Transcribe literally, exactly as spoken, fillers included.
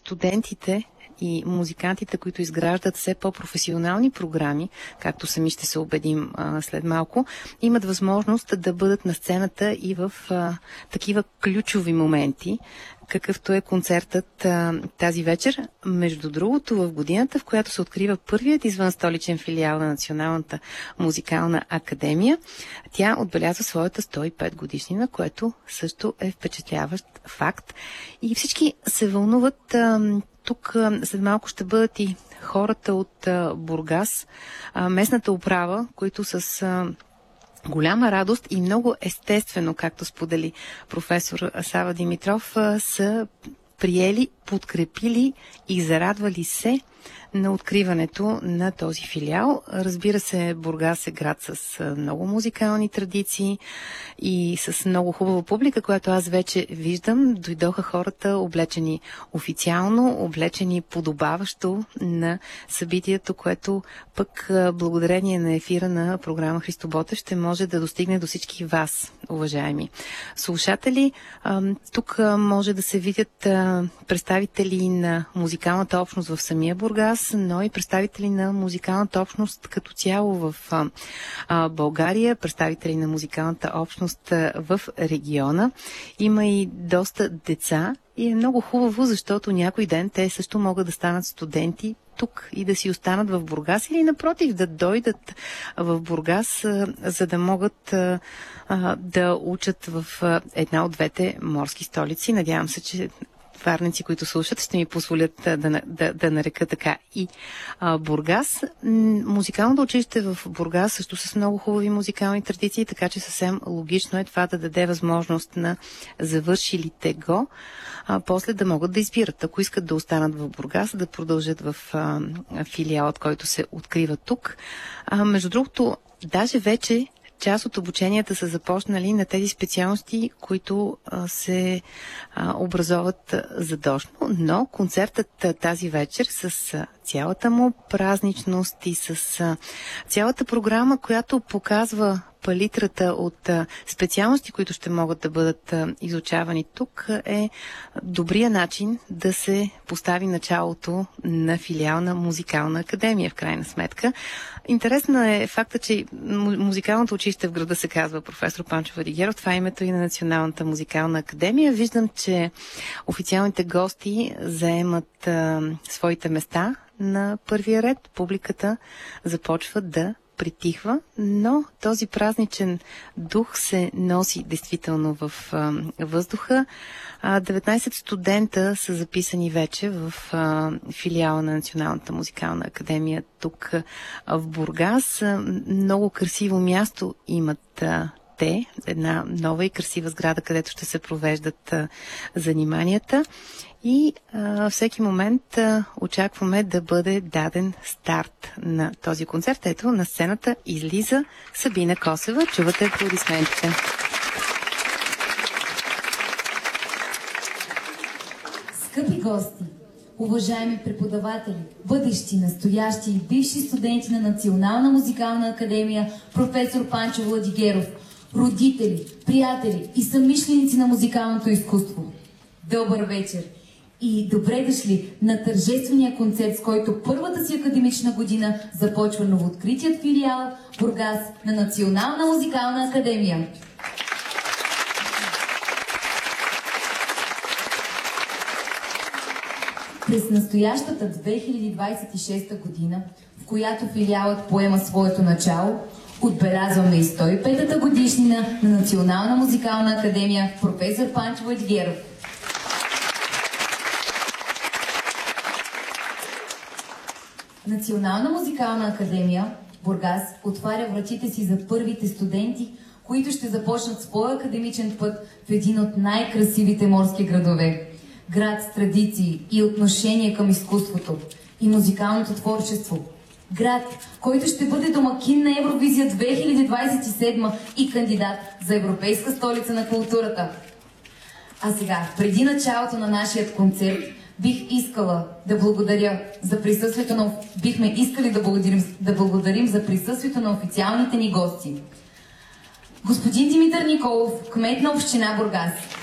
студентите и музикантите, които изграждат все по-професионални програми, както сами ще се убедим а, след малко, имат възможност да бъдат на сцената и в а, такива ключови моменти, какъвто е концертът а, тази вечер. Между другото, в годината, в която се открива първият извънстоличен филиал на Националната музикална академия, тя отбелязва своята сто и пет годишнина, което също е впечатляващ факт. И всички се вълнуват. А, тук а, след малко ще бъдат и хората от а, Бургас, а, местната управа, които с а, голяма радост и много естествено, както сподели професор Сава Димитров, са приели, подкрепили и зарадвали се на откриването на този филиал. Разбира се, Бургас е град с много музикални традиции и с много хубава публика, която аз вече виждам. Дойдоха хората облечени официално, облечени подобаващо на събитието, което пък благодарение на ефира на програма Христо Ботев ще може да достигне до всички вас, уважаеми слушатели. Тук може да се видят представители на музикалната общност в самия Бургас, но и представители на музикалната общност като цяло в а, България, представители на музикалната общност а, в региона. Има и доста деца и е много хубаво, защото някой ден те също могат да станат студенти тук и да си останат в Бургас или напротив да дойдат в Бургас, а, за да могат а, а, да учат в а, една от двете морски столици. Надявам се, че варненци, които слушат, ще ми позволят да, да, да нарека така и а, Бургас. Музикалното училище в Бургас също с много хубави музикални традиции, така че съвсем логично е това да даде възможност на завършилите го, а, после да могат да избират. Ако искат да останат в Бургас, да продължат в а, филиалът, който се открива тук. А, между другото, даже вече част от обученията са започнали на тези специалности, които а, се а, образоват задочно, но концертът а, тази вечер с а, цялата му празничност и с а, цялата програма, която показва палитрата от а, специалности, които ще могат да бъдат а, изучавани тук, е добрия начин да се постави началото на филиална музикална академия, в крайна сметка. Интересно е факта, че музикалното училище в града се казва професор Панчо Владигеров. Това е името и на Националната музикална академия. Виждам, че официалните гости заемат а, своите места на първия ред. Публиката започва да притихва, но този празничен дух се носи действително в а, въздуха. А, деветнайсет студента са записани вече в а, филиала на Националната музикална академия тук а, в Бургас. А, много красиво място имат а, те, една нова и красива сграда, където ще се провеждат а, заниманията. И а, всеки момент а, очакваме да бъде даден старт на този концерт. Ето, на сцената излиза Сабина Косева. Чувате аплодисментите. Скъпи гости, уважаеми преподаватели, бъдещи, настоящи и бивши студенти на Национална музикална академия професор Панчо Владигеров, родители, приятели и съмишленици на музикалното изкуство. Добър вечер! И добре дошли на тържествения концерт, с който първата си академична година започва новооткритият филиал Бургас на Национална музикална академия. През настоящата две хиляди двадесет и шеста година, в която филиалът поема своето начало, отбелязваме и сто и петата годишнина на Национална музикална академия професор Панчо Владигеров. Национална музикална академия Бургас отваря вратите си за първите студенти, които ще започнат своя академичен път в един от най-красивите морски градове. Град с традиции и отношение към изкуството и музикалното творчество. Град, който ще бъде домакин на Евровизия две хиляди двадесет и седма и кандидат за Европейска столица на културата. А сега, преди началото на нашия концерт, бих искала да благодаря за присъствието на... Бихме искали да благодарим, да благодарим за присъствието на официалните ни гости. Господин Димитър Николов, кмет на община Бургас.